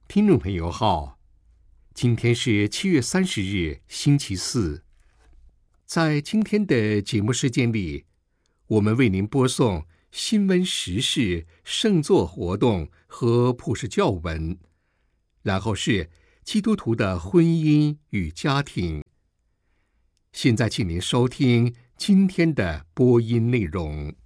听众朋友好，今天是7月30日，星期四。在今天的节目时间里，我们为您播送新闻时事、圣座活动和普世教文，然后是基督徒的婚姻与家庭。现在请您收听今天的播音内容。